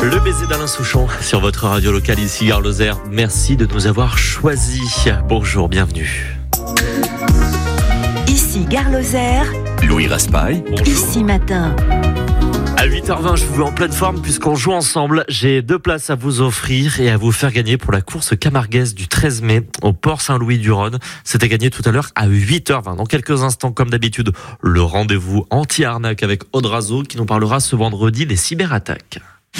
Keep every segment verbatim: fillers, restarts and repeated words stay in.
Le baiser d'Alain Souchon sur votre radio locale ici, Gare Lozère. Merci de nous avoir choisis. Bonjour, bienvenue. Ici, Gare Lozère. Louis Raspail. Bonjour. Ici Matin. À huit heures vingt, je vous veux en pleine forme puisqu'on joue ensemble. J'ai deux places à vous offrir et à vous faire gagner pour la course camarguaise du treize mai au Port Saint-Louis-du-Rhône. C'était gagné tout à l'heure à huit heures vingt. Dans quelques instants, comme d'habitude, le rendez-vous anti-arnaque avec Aude Razo qui nous parlera ce vendredi des cyberattaques.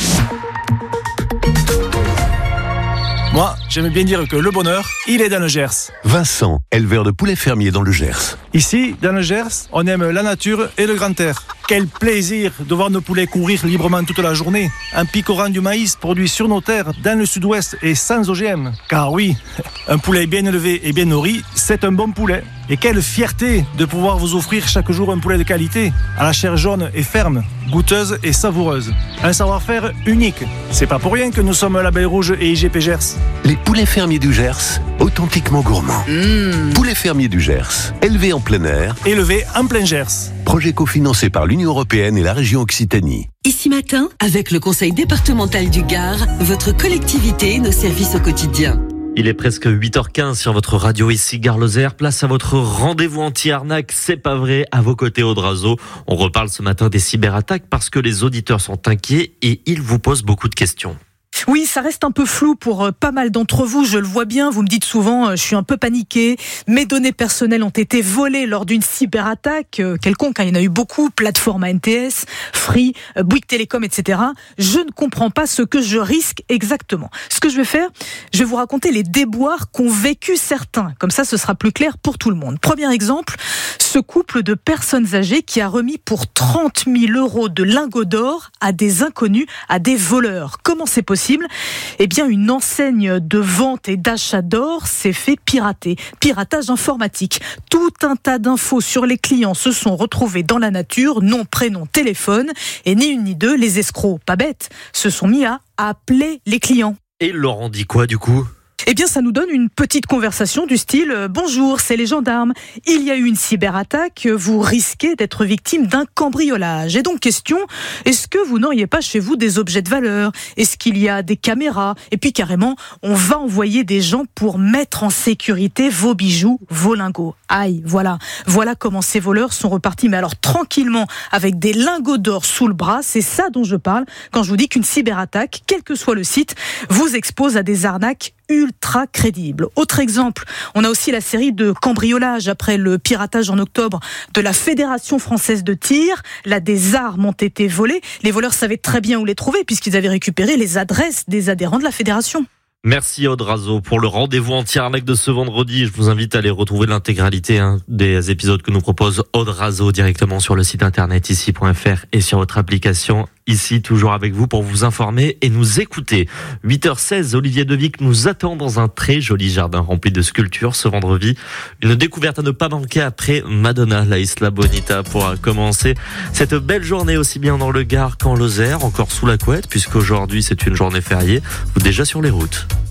Moi, j'aime bien dire que le bonheur, il est dans le Gers. Vincent, éleveur de poulets fermiers dans le Gers. Ici, dans le Gers, on aime la nature et le grand air. Quel plaisir de voir nos poulets courir librement toute la journée, en picorant du maïs produit sur nos terres, dans le sud-ouest et sans O G M. Car oui, un poulet bien élevé et bien nourri, c'est un bon poulet. Et quelle fierté de pouvoir vous offrir chaque jour un poulet de qualité, à la chair jaune et ferme, goûteuse et savoureuse. Un savoir-faire unique. C'est pas pour rien que nous sommes Label Rouge et I G P Gers. Les poulets fermiers du Gers, authentiquement gourmands. Mmh. Poulets fermiers du Gers, élevés en plein air. Élevés en plein Gers. Projet cofinancé par l'Union européenne et la région Occitanie. Ici Matin, avec le conseil départemental du Gard, votre collectivité et nos services au quotidien. Il est presque huit heures quinze sur votre radio ici, Gare Lozère. Place à votre rendez-vous anti-arnaque. C'est pas vrai. À vos côtés, Aude Razo. On reparle ce matin des cyberattaques parce que les auditeurs sont inquiets et ils vous posent beaucoup de questions. Oui, ça reste un peu flou pour euh, pas mal d'entre vous, je le vois bien, vous me dites souvent, euh, je suis un peu paniqué, mes données personnelles ont été volées lors d'une cyberattaque, euh, quelconque, hein, il y en a eu beaucoup, plateforme A N T S, Free, euh, Bouygues Télécom, et cetera. Je ne comprends pas ce que je risque exactement. Ce que je vais faire, je vais vous raconter les déboires qu'ont vécu certains, comme ça ce sera plus clair pour tout le monde. Premier exemple, ce couple de personnes âgées qui a remis pour trente mille euros de lingots d'or à des inconnus, à des voleurs. Comment c'est possible ? Eh bien, une enseigne de vente et d'achat d'or s'est fait pirater. Piratage informatique. Tout un tas d'infos sur les clients se sont retrouvés dans la nature, nom, prénom, téléphone, et ni une ni deux, les escrocs, pas bêtes, se sont mis à appeler les clients. Et ils leur ont dit quoi du coup ? Eh bien, ça nous donne une petite conversation du style euh, « Bonjour, c'est les gendarmes. Il y a eu une cyberattaque. Vous risquez d'être victime d'un cambriolage. » Et donc, question, est-ce que vous n'auriez pas chez vous des objets de valeur ? Est-ce qu'il y a des caméras ? Et puis, carrément, on va envoyer des gens pour mettre en sécurité vos bijoux, vos lingots. Aïe, voilà. Voilà comment ces voleurs sont repartis. Mais alors, tranquillement, avec des lingots d'or sous le bras, c'est ça dont je parle quand je vous dis qu'une cyberattaque, quel que soit le site, vous expose à des arnaques ultra crédible. Autre exemple, on a aussi la série de cambriolages après le piratage en octobre de la Fédération française de tir. Là, des armes ont été volées. Les voleurs savaient très bien où les trouver puisqu'ils avaient récupéré les adresses des adhérents de la fédération. Merci Aude Razo pour le rendez-vous anti-arnaque de ce vendredi. Je vous invite à aller retrouver l'intégralité hein, des épisodes que nous propose Aude Razo directement sur le site internet ici point f r et sur votre application. Ici, toujours avec vous pour vous informer et nous écouter. huit heures seize, Olivier Devic nous attend dans un très joli jardin rempli de sculptures ce vendredi. Une découverte à ne pas manquer après Madonna, la Isla Bonita, pour commencer cette belle journée aussi bien dans le Gard qu'en Lozère, encore sous la couette, puisqu'aujourd'hui c'est une journée fériée. Vous déjà sur les routes.